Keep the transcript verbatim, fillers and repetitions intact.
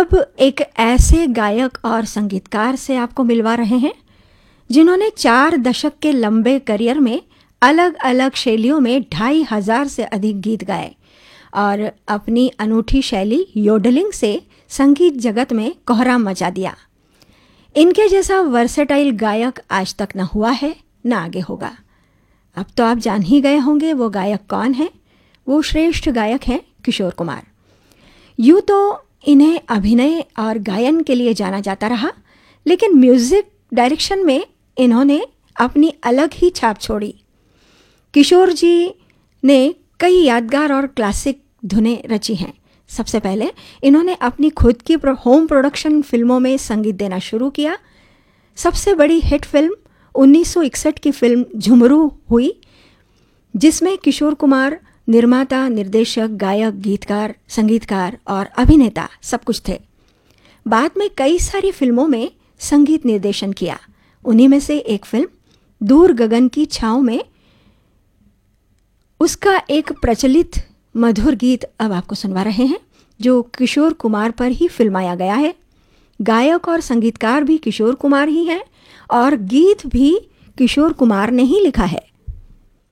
अब एक ऐसे गायक और संगीतकार से आपको मिलवा रहे हैं जिन्होंने चार दशक के लंबे करियर में अलग अलग शैलियों में ढाई हजार से अधिक गीत गाए और अपनी अनूठी शैली योडलिंग से संगीत जगत में कोहराम मचा दिया। इनके जैसा वर्सेटाइल गायक आज तक न हुआ है न आगे होगा। अब तो आप जान ही गए होंगे वो गायक कौन है। वो श्रेष्ठ गायक हैं किशोर कुमार। यूँ तो इन्हें अभिनय और गायन के लिए जाना जाता रहा, लेकिन म्यूज़िक डायरेक्शन में इन्होंने अपनी अलग ही छाप छोड़ी। किशोर जी ने कई यादगार और क्लासिक धुनें रची हैं। सबसे पहले इन्होंने अपनी खुद की होम प्रोडक्शन फिल्मों में संगीत देना शुरू किया। सबसे बड़ी हिट फिल्म उन्नीस सौ इकसठ की फिल्म झुमरू हुई, जिसमें किशोर कुमार निर्माता, निर्देशक, गायक, गीतकार, संगीतकार और अभिनेता सब कुछ थे। बाद में कई सारी फिल्मों में संगीत निर्देशन किया। उन्हीं में से एक फिल्म दूर गगन की छाँव में उसका एक प्रचलित मधुर गीत अब आपको सुनवा रहे हैं, जो किशोर कुमार पर ही फिल्माया गया है। गायक और संगीतकार भी किशोर कुमार ही हैं और गीत भी किशोर कुमार ने ही लिखा है।